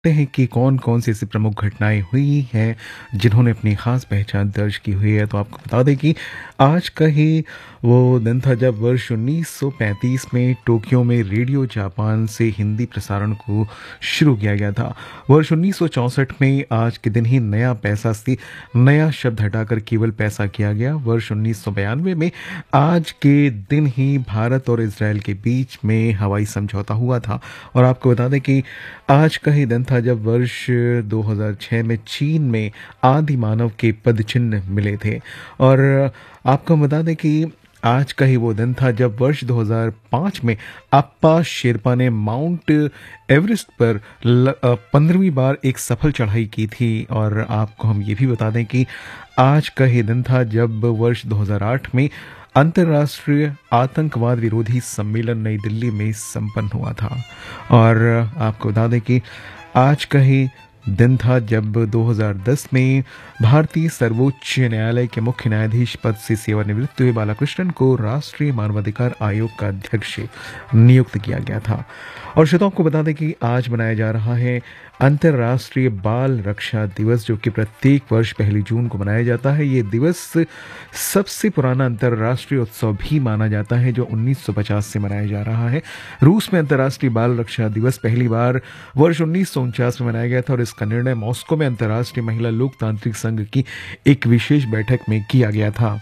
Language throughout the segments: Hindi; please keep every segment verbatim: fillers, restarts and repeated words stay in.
हैं कि कौन-कौन सी ऐसी प्रमुख घटनाएँ हुई हैं, जिन्होंने अपनी ख़ास पहचान दर्ज की हुई है। तो आपको बता दें कि आज का ही वो दिन था जब वर्ष उन्नीस सौ पैंतीस में टोक्यो में रेडियो जापान से हिंदी प्रसारण को शुरू किया गया था। वर्ष उन्नीस सौ चौंसठ में आज के दिन ही नया पैसा से नया शब्द हटाकर केवल पैसा किया गया। वर्ष उन्नीस सौ बयानवे में आज के दिन ही भारत और इज़राइल के बीच में हवाई समझौता हुआ था। और आपको बता दें कि आज का ही दिन था जब वर्ष दो हज़ार छह में चीन में आदि मानव के पदचिन्ह मिले थे। और आपको बता दें कि आज का ही वो दिन था जब वर्ष दो हज़ार पाँच में अप्पा शेरपा ने माउंट एवरेस्ट पर पंद्रहवीं बार एक सफल चढ़ाई की थी। और आपको हम ये भी बता दें कि आज का ही दिन था जब वर्ष दो हज़ार आठ में अंतर्राष्ट्रीय आतंकवाद विरोधी सम्मेलन नई दिल्ली में संपन्न हुआ था। और आपको बता दें कि आज का ही दिन था जब दो हज़ार दस में भारतीय सर्वोच्च न्यायालय के मुख्य न्यायाधीश पद से सेवानिवृत्त हुए बालाकृष्णन को राष्ट्रीय मानवाधिकार आयोग का अध्यक्ष नियुक्त किया गया था। और श्रोताओं को बता दें कि आज मनाया जा रहा है अंतर्राष्ट्रीय बाल रक्षा दिवस, जो कि प्रत्येक वर्ष पहली जून को मनाया जाता है। ये दिवस सबसे पुराना अंतर्राष्ट्रीय उत्सव भी माना जाता है, जो उन्नीस सौ पचास से मनाया जा रहा है। रूस में अंतर्राष्ट्रीय बाल रक्षा दिवस पहली बार वर्ष उन्नीस सौ उनचास में मनाया गया था और इसका निर्णय मॉस्को में अंतर्राष्ट्रीय महिला लोकतांत्रिक संघ की एक विशेष बैठक में किया गया था।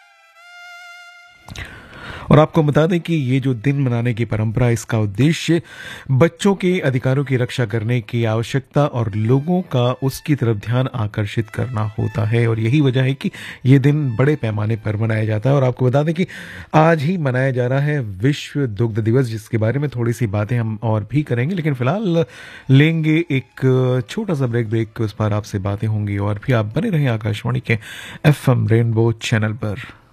और आपको बता दें कि ये जो दिन मनाने की परंपरा, इसका उद्देश्य बच्चों के अधिकारों की रक्षा करने की आवश्यकता और लोगों का उसकी तरफ ध्यान आकर्षित करना होता है। और यही वजह है कि ये दिन बड़े पैमाने पर मनाया जाता है। और आपको बता दें कि आज ही मनाया जा रहा है विश्व दुग्ध दिवस, जिसके बारे में थोड़ी सी बातें हम और भी करेंगे, लेकिन फिलहाल लेंगे एक छोटा सा ब्रेक। ब्रेक उस पर आपसे बातें होंगी और भी आप बने रहें आकाशवाणी के एफ एम रेनबो चैनल पर।